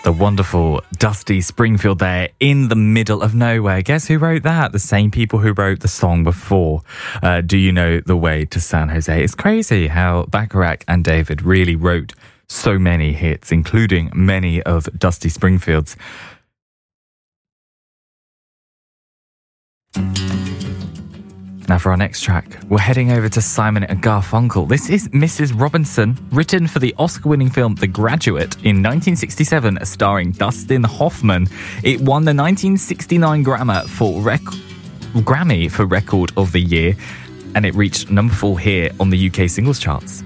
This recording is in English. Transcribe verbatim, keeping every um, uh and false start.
The wonderful Dusty Springfield there in the middle of nowhere. Guess who wrote that? The same people who wrote the song before. Uh, Do You Know the Way to San Jose? It's crazy how Bacharach and David really wrote so many hits, including many of Dusty Springfield's. Now for our next track, we're heading over to Simon and Garfunkel. This is Missus Robinson, written for the Oscar-winning film The Graduate in nineteen sixty-seven, starring Dustin Hoffman. It won the nineteen sixty-nine Grammy for, rec- Grammy for Record of the Year, and it reached number four here on the U K singles charts.